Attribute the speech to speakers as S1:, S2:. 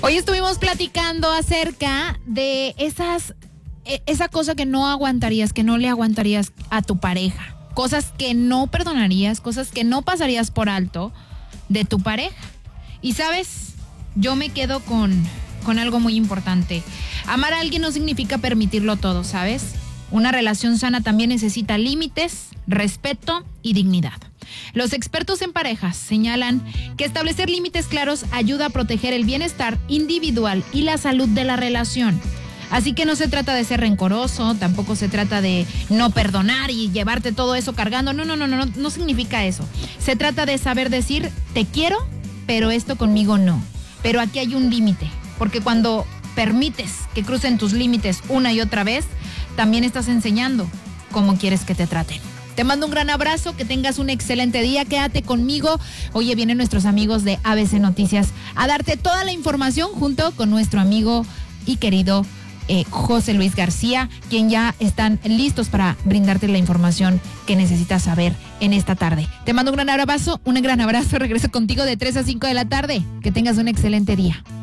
S1: Hoy estuvimos platicando acerca de esa cosa que no aguantarías, que no le aguantarías a tu pareja. Cosas que no perdonarías, cosas que no pasarías por alto de tu pareja. Y sabes, yo me quedo con algo muy importante. Amar a alguien no significa permitirlo todo, ¿sabes? Una relación sana también necesita límites, respeto y dignidad. Los expertos en parejas señalan que establecer límites claros ayuda a proteger el bienestar individual y la salud de la relación. Así que no se trata de ser rencoroso, tampoco se trata de no perdonar y llevarte todo eso cargando. No significa eso. Se trata de saber decir, te quiero, pero esto conmigo no. Pero aquí hay un límite, porque cuando permites que crucen tus límites una y otra vez, también estás enseñando cómo quieres que te traten. Te mando un gran abrazo, que tengas un excelente día, quédate conmigo. Oye, vienen nuestros amigos de ABC Noticias a darte toda la información junto con nuestro amigo y querido José Luis García, quien ya están listos para brindarte la información que necesitas saber en esta tarde. Te mando un gran abrazo, regreso contigo de 3 a 5 de la tarde. Que tengas un excelente día.